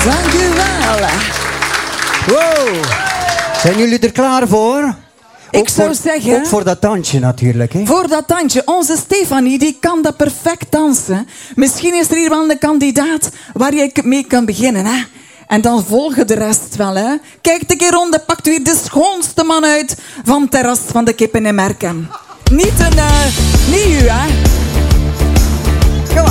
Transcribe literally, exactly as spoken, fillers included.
Dank u wel. Wow. Zijn jullie er klaar voor? Ik ook zou voor, zeggen... Ook voor dat tandje natuurlijk. Hè? Voor dat tandje. Onze Stefanie, die kan dat perfect dansen. Misschien is er hier wel een kandidaat waar je mee kan beginnen. Hè? En dan volgen de rest wel. Hè? Kijk een keer rond en pakt u hier de schoonste man uit van het terras van de Kippen in Merkem. Niet, een, uh, niet u, hè.